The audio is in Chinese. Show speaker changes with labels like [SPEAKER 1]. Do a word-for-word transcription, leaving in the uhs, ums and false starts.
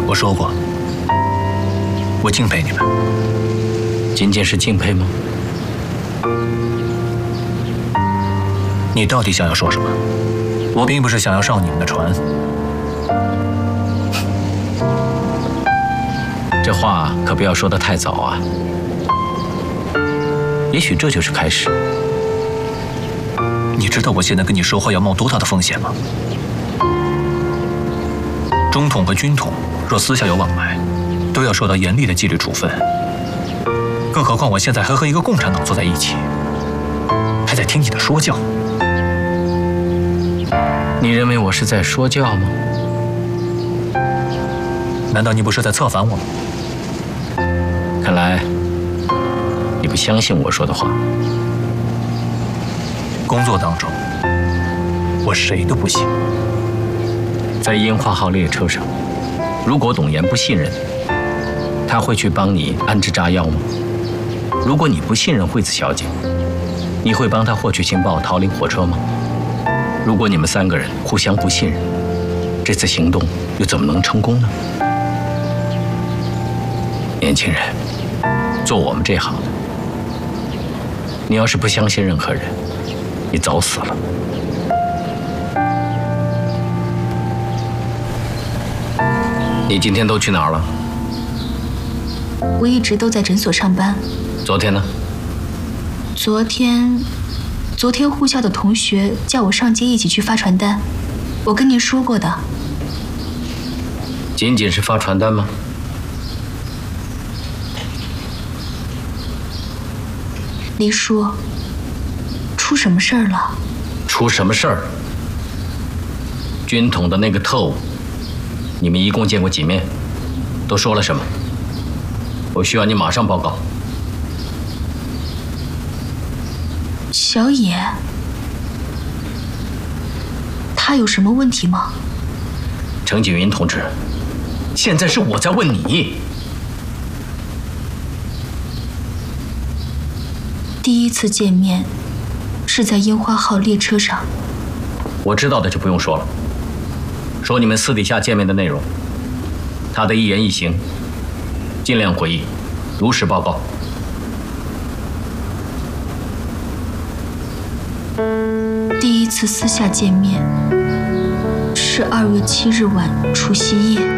[SPEAKER 1] 我说过，我敬佩你们。
[SPEAKER 2] 仅仅是敬佩吗？
[SPEAKER 1] 你到底想要说什么？我并不是想要上你们的船。
[SPEAKER 2] 这话可不要说得太早啊。也许这就是开始。
[SPEAKER 1] 你知道我现在跟你说话要冒多大的风险吗？中统和军统若私下有往来，都要受到严厉的纪律处分。更何况我现在还和一个共产党坐在一起，还在听你的说教。
[SPEAKER 2] 你认为我是在说教吗？
[SPEAKER 1] 难道你不是在策反我吗？
[SPEAKER 2] 看来你不相信我说的话。
[SPEAKER 1] 工作当中，我谁都不信。
[SPEAKER 2] 在樱花号列车上，如果董岩不信任你，他会去帮你安置炸药吗？如果你不信任惠子小姐，你会帮她获取情报，逃离火车吗？如果你们三个人互相不信任，这次行动又怎么能成功呢？年轻人，做我们这行的，你要是不相信任何人，你早死了。你今天都去哪儿了？
[SPEAKER 3] 我一直都在诊所上班。
[SPEAKER 2] 昨天呢？
[SPEAKER 3] 昨天，昨天护校的同学叫我上街一起去发传单，我跟您说过的。
[SPEAKER 2] 仅仅是发传单吗？
[SPEAKER 3] 黎叔，出什么事儿了？
[SPEAKER 2] 出什么事儿？军统的那个特务，你们一共见过几面？都说了什么？我需要你马上报告。
[SPEAKER 3] 小野，他有什么问题吗？
[SPEAKER 2] 程锦云同志，现在是我在问你。
[SPEAKER 3] 第一次见面是在樱花号列车上。
[SPEAKER 2] 我知道的就不用说了，说你们私底下见面的内容。他的一言一行，尽量回忆，如实报告。
[SPEAKER 3] 第一次私下见面是二月七日晚除夕夜。